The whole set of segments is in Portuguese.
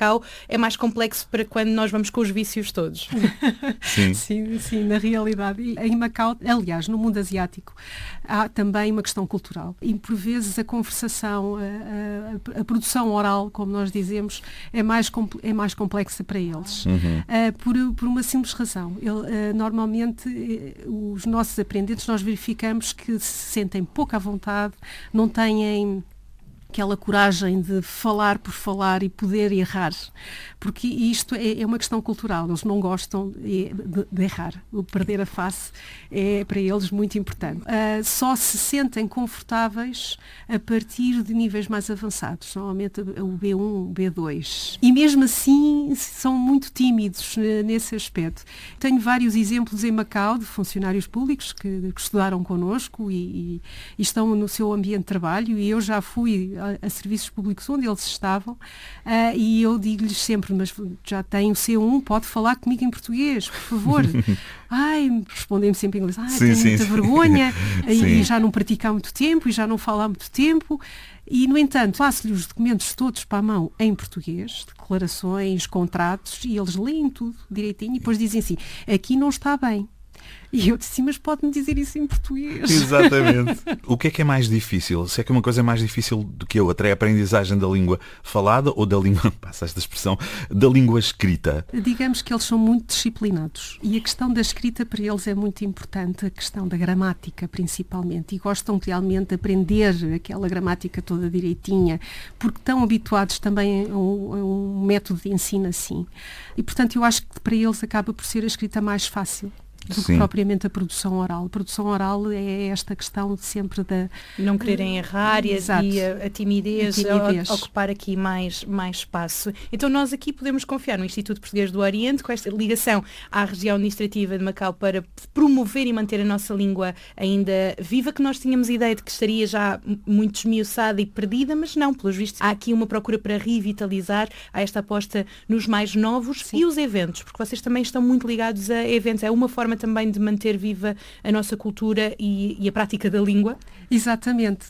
Macau é mais complexo para quando nós vamos com os vícios todos. Sim, na realidade. E em Macau, aliás, no mundo asiático, há também uma questão cultural. E por vezes a conversação, a produção oral, como nós dizemos, é mais complexa para eles. Por uma simples razão. Normalmente, os nossos aprendentes, nós verificamos que se sentem pouco à vontade, não têm aquela coragem de falar por falar e poder errar, porque isto é uma questão cultural, eles não gostam de errar, o perder a face é para eles muito importante. Só se sentem confortáveis a partir de níveis mais avançados, normalmente o B1, o B2, e mesmo assim são muito tímidos nesse aspecto. Tenho vários exemplos em Macau de funcionários públicos que estudaram connosco e estão no seu ambiente de trabalho, e eu já fui a serviços públicos onde eles estavam, e eu digo-lhes sempre, mas já tem o C1, pode falar comigo em português, por favor. Respondem-me sempre em inglês, tenho muita vergonha, e já não pratico há muito tempo, e já não falo há muito tempo. E, no entanto, passo-lhe os documentos todos para a mão em português, declarações, contratos, e eles leem tudo direitinho, e depois dizem assim, aqui não está bem. E eu disse, mas pode-me dizer isso em português. Exatamente. O que é mais difícil? Se é que uma coisa é mais difícil do que a outra, é a aprendizagem da língua falada ou da língua, passa esta expressão, da língua escrita? Digamos que eles são muito disciplinados. E a questão da escrita para eles é muito importante, a questão da gramática principalmente. E gostam realmente de aprender aquela gramática toda direitinha, porque estão habituados também a um método de ensino assim. E, portanto, eu acho que para eles acaba por ser a escrita mais fácil do que propriamente a produção oral. A produção oral é esta questão de sempre da... Não quererem errar e a timidez, ocupar aqui mais espaço. Então nós aqui podemos confiar no Instituto Português do Oriente, com esta ligação à região administrativa de Macau para promover e manter a nossa língua ainda viva, que nós tínhamos a ideia de que estaria já muito esmiuçada e perdida, mas não, pelos vistos, há aqui uma procura para revitalizar, há esta aposta nos mais novos. E os eventos, porque vocês também estão muito ligados a eventos, é uma forma também de manter viva a nossa cultura e a prática da língua? Exatamente.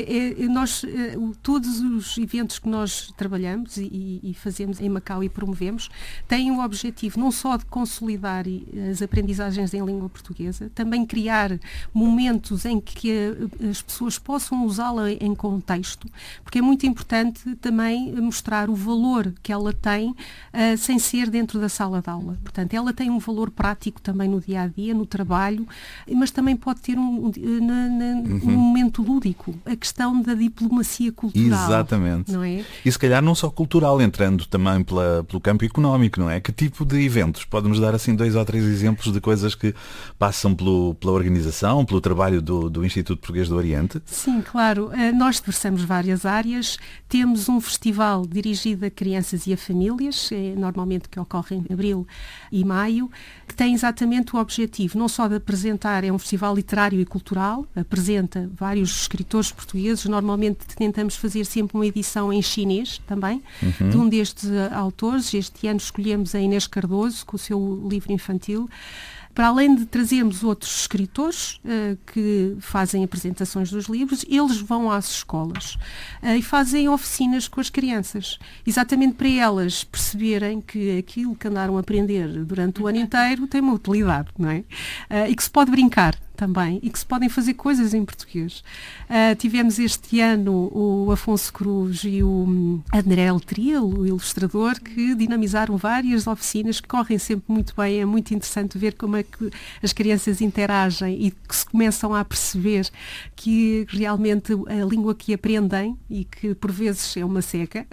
Todos os eventos que nós trabalhamos e fazemos em Macau e promovemos têm o objetivo não só de consolidar as aprendizagens em língua portuguesa, também criar momentos em que as pessoas possam usá-la em contexto, porque é muito importante também mostrar o valor que ela tem sem ser dentro da sala de aula. Portanto, ela tem um valor prático também no dia-a-dia, no trabalho, mas também pode ter um momento lúdico, a questão da diplomacia cultural. Exatamente. Não é? E se calhar não só cultural, entrando também pelo campo económico, não é? Que tipo de eventos? Pode-nos dar assim 2 ou 3 exemplos de coisas que passam pela organização, pelo trabalho do Instituto Português do Oriente? Sim, claro. Nós diversamos várias áreas. Temos um festival dirigido a crianças e a famílias, normalmente que ocorre em abril e maio, que tem exatamente o objetivo não só de apresentar, é um festival literário e cultural, apresenta vários escritores portugueses, normalmente tentamos fazer sempre uma edição em chinês também, de um destes autores. Este ano escolhemos a Inês Cardoso com o seu livro infantil. Para além de trazermos outros escritores que fazem apresentações dos livros, eles vão às escolas e fazem oficinas com as crianças, exatamente para elas perceberem que aquilo que andaram a aprender durante o ano inteiro tem uma utilidade, não é? E que se pode brincar também e que se podem fazer coisas em português. Tivemos este ano o Afonso Cruz e o André Letria, o ilustrador, que dinamizaram várias oficinas que correm sempre muito bem. É muito interessante ver como é que as crianças interagem e que se começam a perceber que realmente a língua que aprendem e que por vezes é uma seca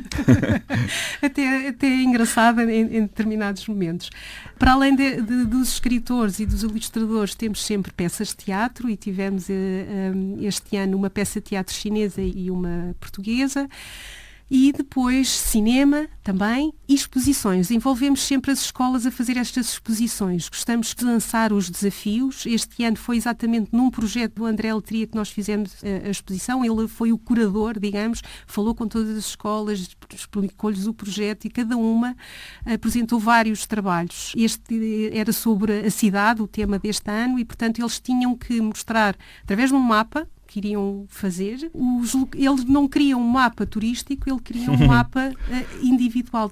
até é engraçada em determinados momentos. Para além dos escritores e dos ilustradores, temos sempre peças de teatro e tivemos este ano uma peça de teatro chinesa e uma portuguesa. E depois cinema também e exposições. Envolvemos sempre as escolas a fazer estas exposições. Gostamos de lançar os desafios. Este ano foi exatamente num projeto do André Letria que nós fizemos a exposição. Ele foi o curador, digamos, falou com todas as escolas, explicou-lhes o projeto e cada uma apresentou vários trabalhos. Este era sobre a cidade, o tema deste ano, e portanto eles tinham que mostrar, através de um mapa, que iriam fazer. Eles não queriam um mapa turístico, ele queria um mapa individual